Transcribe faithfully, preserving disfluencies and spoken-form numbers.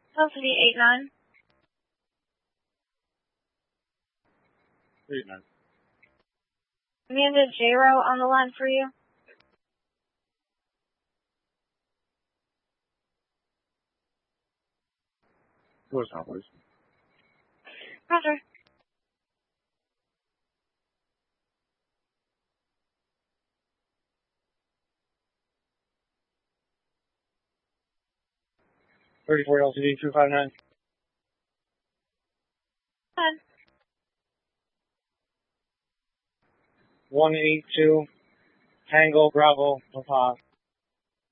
Velocity eight nine. eight nine. Amanda J-Ro on the line for you. Voicemail, please. Roger. thirty-four L C D two five nine. Ten. one eight two Tango Bravo Papa